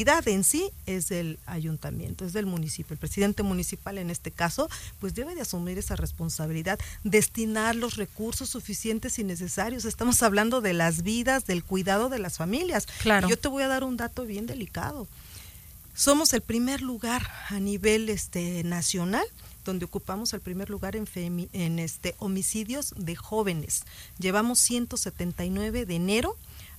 en sí es del ayuntamiento, es del municipio. El presidente municipal en este caso pues debe de asumir esa responsabilidad, destinar los recursos suficientes y necesarios. Estamos hablando de las vidas, del cuidado de las familias. Claro. Y yo te voy a dar un dato bien delicado. Somos el primer lugar a nivel nacional, donde ocupamos el primer lugar en homicidios de jóvenes. Llevamos 179 de enero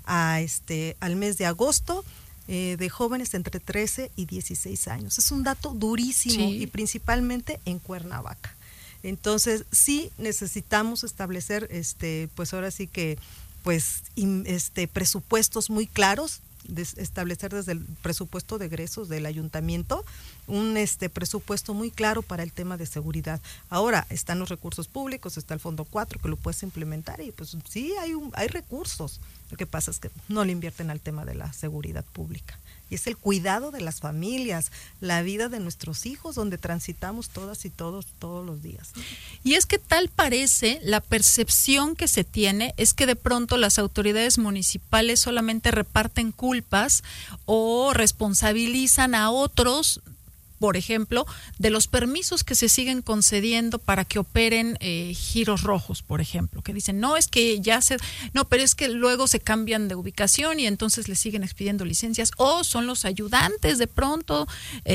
al mes de agosto, de jóvenes entre 13 y 16 años. Es un dato durísimo, sí, y principalmente en Cuernavaca. Entonces, sí necesitamos establecer, pues ahora sí que, pues, presupuestos muy claros, establecer desde el presupuesto de egresos del ayuntamiento un presupuesto muy claro para el tema de seguridad. Ahora están los recursos públicos, está el Fondo 4 que lo puedes implementar y pues sí hay recursos. Lo que pasa es que no le invierten al tema de la seguridad pública. Y es el cuidado de las familias, la vida de nuestros hijos, donde transitamos todas y todos los días. Y es que tal parece, la percepción que se tiene es que de pronto las autoridades municipales solamente reparten culpas o responsabilizan a otros, por ejemplo, de los permisos que se siguen concediendo para que operen giros rojos, por ejemplo, que dicen, no, es que pero es que luego se cambian de ubicación y entonces le siguen expidiendo licencias, o son los ayudantes de pronto,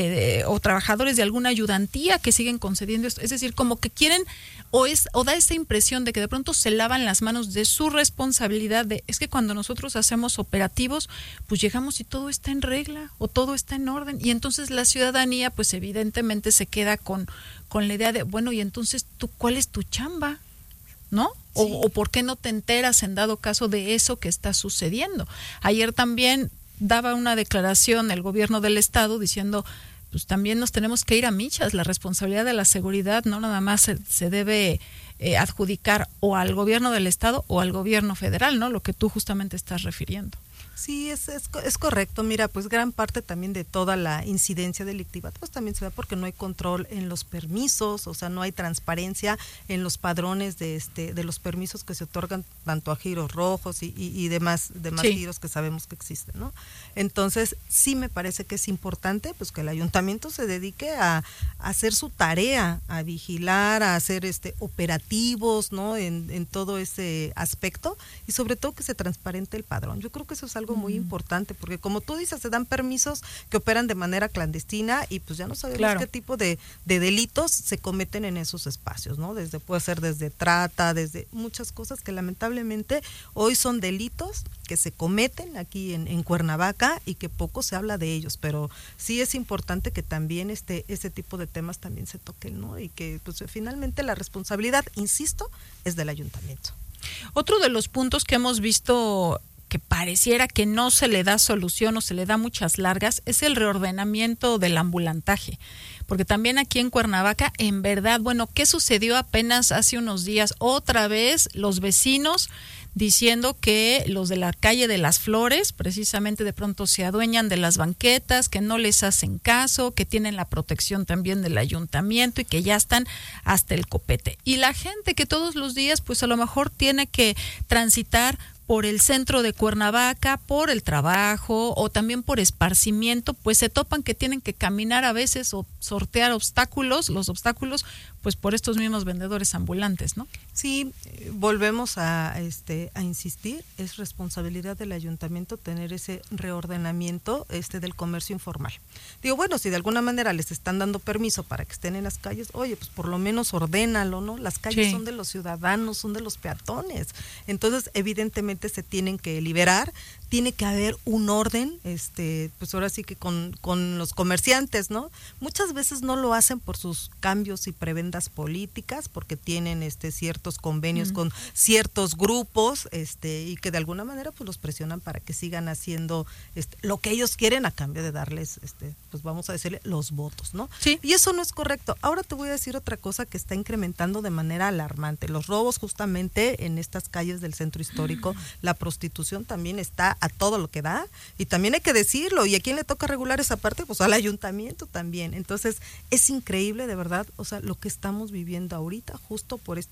o trabajadores de alguna ayudantía que siguen concediendo esto. Es decir, como que quieren, o da esa impresión de que de pronto se lavan las manos de su responsabilidad, es que cuando nosotros hacemos operativos, pues llegamos y todo está en regla, o todo está en orden, y entonces la ciudadanía pues evidentemente se queda con la idea de, bueno, y entonces tú, ¿cuál es tu chamba? ¿No? Sí. O ¿por qué no te enteras en dado caso de eso que está sucediendo? Ayer también daba una declaración el gobierno del estado diciendo, pues también nos tenemos que ir a michas, la responsabilidad de la seguridad no nada más se debe adjudicar o al gobierno del estado o al gobierno federal, ¿no? Lo que tú justamente estás refiriendo. Sí, es correcto. Mira, pues gran parte también de toda la incidencia delictiva pues también se da porque no hay control en los permisos, o sea, no hay transparencia en los padrones de los permisos que se otorgan tanto a giros rojos y demás sí, giros que sabemos que existen, ¿no? Entonces, sí me parece que es importante pues que el ayuntamiento se dedique a hacer su tarea, a vigilar, a hacer operativos, ¿no? En todo ese aspecto, y sobre todo que se transparente el padrón. Yo creo que eso es algo muy importante, porque como tú dices, se dan permisos que operan de manera clandestina y pues ya no sabemos claro, qué tipo de delitos se cometen en esos espacios, ¿no? Puede ser desde trata, desde muchas cosas que lamentablemente hoy son delitos que se cometen aquí en Cuernavaca y que poco se habla de ellos, pero sí es importante que también ese tipo de temas también se toquen, ¿no? Y que pues finalmente la responsabilidad, insisto, es del ayuntamiento. Otro de los puntos que hemos visto que pareciera que no se le da solución o se le da muchas largas es el reordenamiento del ambulantaje, porque también aquí en Cuernavaca, en verdad, bueno, ¿qué sucedió apenas hace unos días? Otra vez los vecinos diciendo que los de la calle de las Flores precisamente de pronto se adueñan de las banquetas, que no les hacen caso, que tienen la protección también del ayuntamiento y que ya están hasta el copete. Y la gente que todos los días pues a lo mejor tiene que transitar por el centro de Cuernavaca, por el trabajo o también por esparcimiento, pues se topan que tienen que caminar a veces o sortear los obstáculos, pues por estos mismos vendedores ambulantes, ¿no? Sí, volvemos a insistir, es responsabilidad del ayuntamiento tener ese reordenamiento del comercio informal. Digo, bueno, si de alguna manera les están dando permiso para que estén en las calles, oye, pues por lo menos ordénalo, ¿no? Las calles sí, son de los ciudadanos, son de los peatones. Entonces, evidentemente se tienen que liberar, tiene que haber un orden, pues ahora sí que con los comerciantes, ¿no? Muchas veces no lo hacen por sus cambios y prebendas políticas, porque tienen ciertos convenios con ciertos grupos, y que de alguna manera pues los presionan para que sigan haciendo lo que ellos quieren a cambio de darles, pues vamos a decirle, los votos, ¿no? Sí. Y eso no es correcto. Ahora te voy a decir otra cosa que está incrementando de manera alarmante. Los robos justamente en estas calles del centro histórico, la prostitución también está a todo lo que da, y también hay que decirlo, y a quién le toca regular esa parte, pues al ayuntamiento también. Entonces es increíble de verdad, o sea, lo que estamos viviendo ahorita justo por esta falta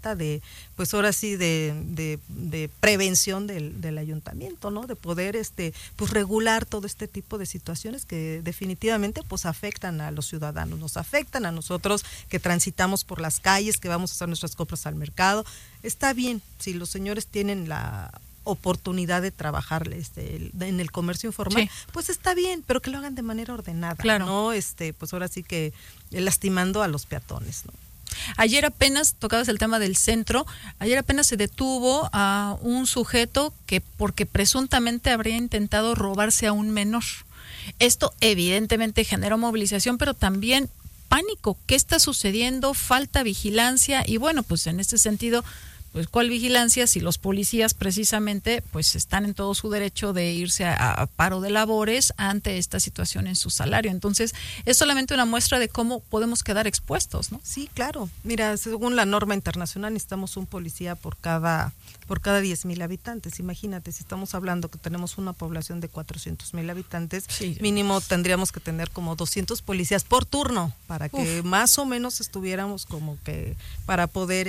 falta de, pues ahora sí, de prevención del ayuntamiento, ¿no? De poder pues regular todo este tipo de situaciones que definitivamente pues afectan a los ciudadanos, nos afectan a nosotros que transitamos por las calles, que vamos a hacer nuestras compras al mercado. Está bien si los señores tienen la oportunidad de trabajar en el comercio informal, sí, pues está bien, pero que lo hagan de manera ordenada, claro, no pues ahora sí que lastimando a los peatones, ¿no? Ayer apenas, tocabas el tema del centro, ayer apenas se detuvo a un sujeto que porque presuntamente habría intentado robarse a un menor. Esto evidentemente generó movilización, pero también pánico. ¿Qué está sucediendo? Falta vigilancia y bueno, pues en este sentido, pues ¿cuál vigilancia si los policías precisamente pues están en todo su derecho de irse a paro de labores ante esta situación en su salario? Entonces, es solamente una muestra de cómo podemos quedar expuestos, ¿no? Sí, claro. Mira, según la norma internacional necesitamos un policía por cada 10,000 habitantes. Imagínate, si estamos hablando que tenemos una población de 400,000 habitantes, sí, mínimo tendríamos que tener como 200 policías por turno para que más o menos estuviéramos como que para poder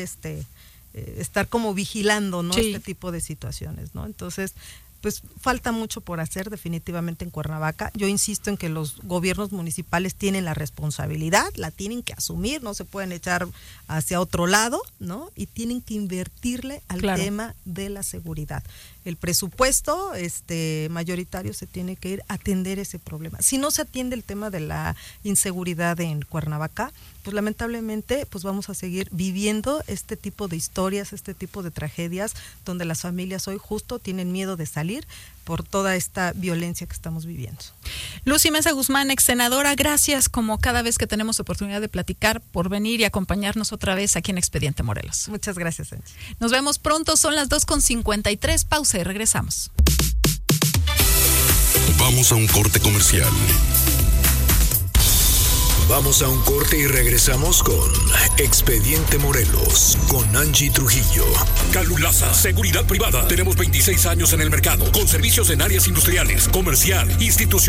estar como vigilando, ¿no? Sí. Este tipo de situaciones, ¿no? Entonces, pues falta mucho por hacer definitivamente en Cuernavaca. Yo insisto en que los gobiernos municipales tienen la responsabilidad, la tienen que asumir, no se pueden echar hacia otro lado, ¿no? Y tienen que invertirle al tema de la seguridad. El presupuesto mayoritario se tiene que ir a atender ese problema. Si no se atiende el tema de la inseguridad en Cuernavaca, pues lamentablemente pues vamos a seguir viviendo este tipo de historias, este tipo de tragedias, donde las familias hoy justo tienen miedo de salir por toda esta violencia que estamos viviendo. Lucy Mesa Guzmán, ex senadora, gracias como cada vez que tenemos oportunidad de platicar por venir y acompañarnos otra vez aquí en Expediente Morelos. Muchas gracias, Angie. Nos vemos pronto, son las 2:53, pausa y regresamos. Vamos a un corte comercial. Vamos a un corte y regresamos con Expediente Morelos, con Angie Trujillo. Calulaza, seguridad privada. Tenemos 26 años en el mercado, con servicios en áreas industriales, comercial, institucional.